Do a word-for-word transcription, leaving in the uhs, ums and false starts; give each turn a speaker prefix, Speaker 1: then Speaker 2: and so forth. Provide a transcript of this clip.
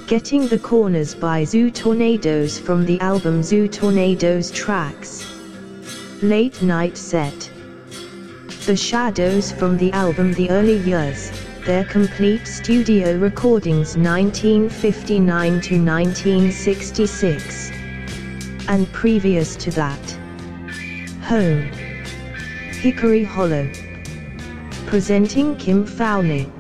Speaker 1: Getting the Corners by Zoo Tornadoes from the album Zoo Tornadoes Tracks. Late Night Set. The Shadows from the album The Early Years, their complete studio recordings nineteen fifty-nine to nineteen sixty-six. And previous to that. Home. Hickory Hollow. Presenting Kim Fowley.